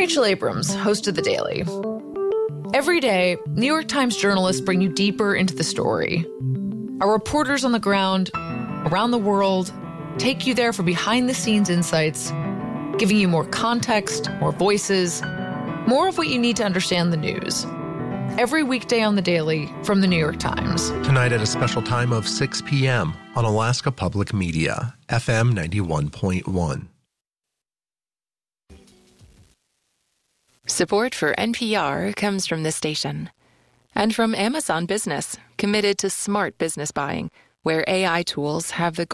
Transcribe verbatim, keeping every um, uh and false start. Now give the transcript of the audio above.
Rachel Abrams, host of The Daily. Every day, New York Times journalists bring you deeper into the story. Our reporters on the ground, around the world, take you there for behind-the-scenes insights, giving you more context, more voices, more of what you need to understand the news. Every weekday on The Daily from The New York Times. Tonight at a special time of six p.m. on Alaska Public Media, F M ninety-one point one. Support for N P R comes from this station and from Amazon Business, committed to smart business buying, where A I tools have the